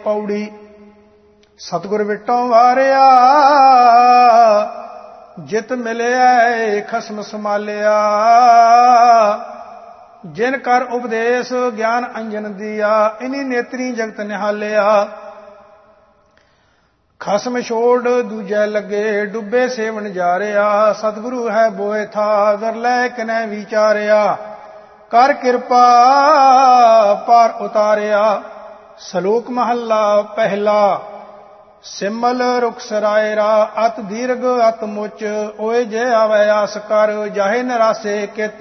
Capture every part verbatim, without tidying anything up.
पौड़ी सतगुर विटों वारिया जित मिलिया खसम संभालिया जिन कर उपदेश ज्ञान अंजन दिया इन्हीं नेत्री जगत निहालिया खसम छोड़ दूजे लगे डुबे सेवन जा रहा सतगुरु है बोए था विरलै किनै विचारिया कर कृपा पार उतारिया। सलोक महला पहला सिमल रुख सरायरा अत दीर्घ अत मुच ओए जे आवे आस कर जाहे निरासे कित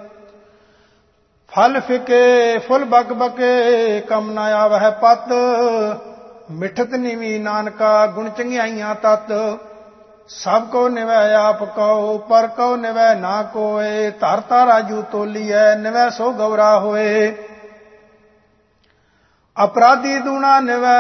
फल फिके फुल बक बके कम न आवह पत मिठत निवी नानका गुण चंगियाइयां तत सब को निवै आप कहो पर कहो निवै ना कोय धरता राजू तोलिए निवै सो गौरा होए अपराधी दूना निवै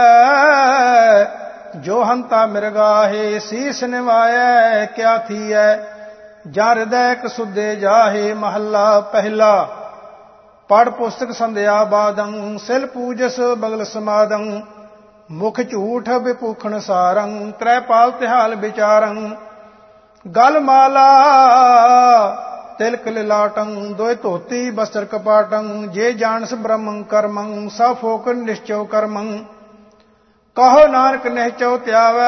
जो हंता मिर्गाहे शीस निवाए क्या थी है जा हृदय कसुदे जाहे महला पहला पढ़ पुस्तक संध्या बादं सिल पूजस बगल समादं मुख झूठ विपूखण सारं त्रैपाल तिहाल विचारं गल माला तिलक लिलाटं दोय धोती बस्त्र कपाटं जे जानस ब्रह्मं कर्मं स फोक निश्चय कर्मं कहो नानक निश्चय त्यावै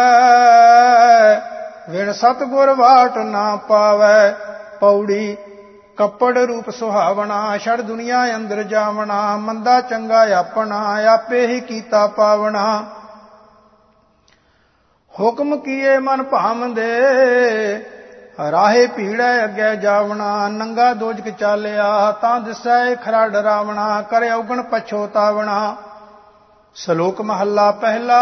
विण सतगुर वाट ना पावै पौड़ी कपड़ रूप सुहावना छड़ दुनिया अंदर जावना मंदा चंगा अपना आपे ही कीता पावना हुक्म किए मन भामदे राहे भीड़ै अगे जावना नंगा दोजक चालिया तां दिसै खरा डरावना करे औगण पछोतावना। सलोक महला पहला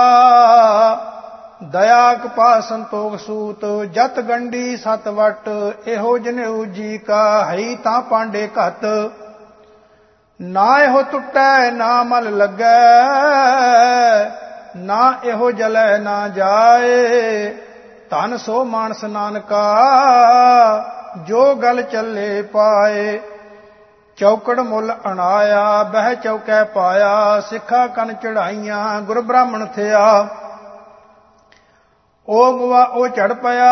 दया कपा संतोख सूत जत गंडी सत वट एहो जनेऊ जी का हई तां पांडे घत ना एहो टुटै ना मल लगै ना एहो जलै ना जाए धन सो मानस नानका जो गल चले पाए चौकड़ मुल अनाया बह चौकै पाया सिखा कन चढ़ाइया गुर ब्राह्मण थिया ओ गुआ ओ चढ़ पया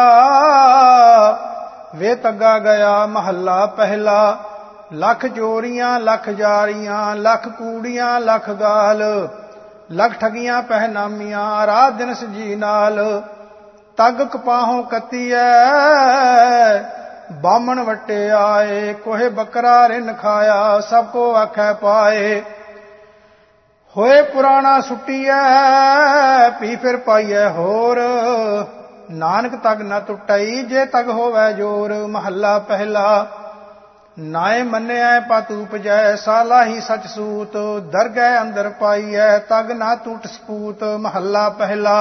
वे तगा गया महला पहला लख चोरियां लख जारियां लख कूड़ियां लख गाल लख ठगियां पहनामियां रात दिन सजी नाल तग कपाहों कतीऐ बामण वटे आए कोहे बकरा रिन खाया सबको आखै पाए होए पुराना सुटिया पी फिर पाइए होर नानक तग न टुटई जे तग होवै जोर। महला पहला नाए मन्निया पत उपजै साला ही सच सूत दरगह अंदर पाइए तग न टूट सपूत। महला पहला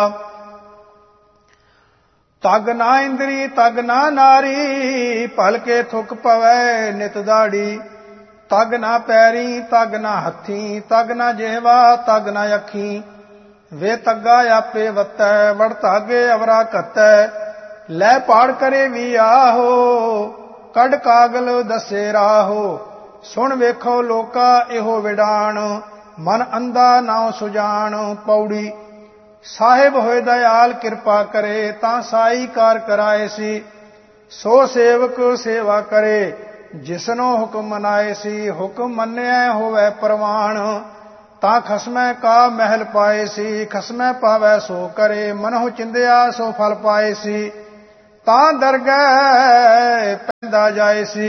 तग ना इंद्री तग ना नारी भल के थुक पवै नित दाड़ी तग ना पैरी तग ना हथी तग ना जेहवा तग ना अखी वे तग्गा आपे वतै वड़ तागे अवरा कतै लै पाड़ करे भी आहो कड़ कागल दसे राहो सुन वेखो लोका एहो विडाण मन अंधा नाउ सुजान। पौड़ी साहिब होए दयाल कृपा करे तां साई कार कराए सी सो सेवक सेवा करे जिसनो हुक्म मनाए सी हुक्म मन्निया होवे परवान तां खसमै का महल पाए सी खसमै पावै सो करे मनहु चिंदिया सो फल पाए सी तां दरगह पैंदा जाए सी।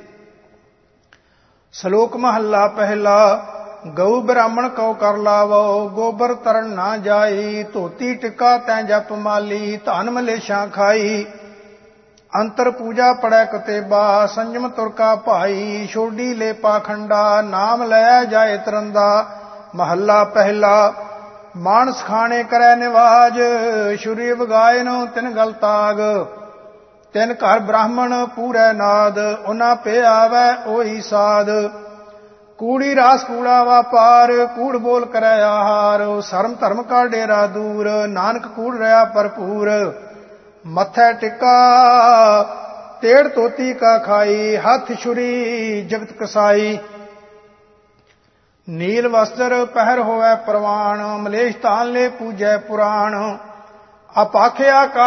सलोक महला पहला गऊ ब्राह्मण कौ कर लावो गोबर तरन ना जाई धोती टिका तैं जप माली धन मलेशा खाई अंतर पूजा पड़ै कतेबा संयम तुरका भाई छोड़ी ले पाखंडा नाम लया जाए तरंदा। महला पहला मानस खाने करे निवाज छुरी वगाए नो तिन गल ताग तिन घर ब्राह्मण पूरै नाद उना पे आवै ओही साध कूड़ी रास कूड़ा वापार कूड़ बोल करे आहार शर्म धर्म का डेरा दूर नानक कूड़ रहा भरपूर मथे टिका तेड़ तोती का खाई हाथ छुरी जगत कसाई नील वस्त्र पहर होवै प्रवाण मलेश तान ले पूजै पुराण अपाख्या का